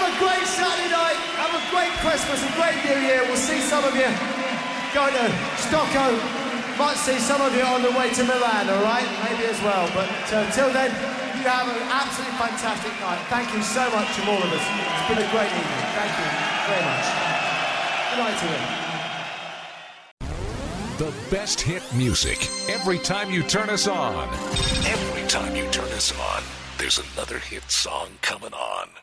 Have a great Saturday night. Have a great Christmas, a great New Year. We'll see some of you going to Stockholm. Might see some of you on the way to Milan, all right? Maybe as well. But until then, you have an absolutely fantastic night. Thank you so much from all of us. It's been a great evening. Thank you very much. Good night to you. The best hit music every time you turn us on. Every time you turn us on, there's another hit song coming on.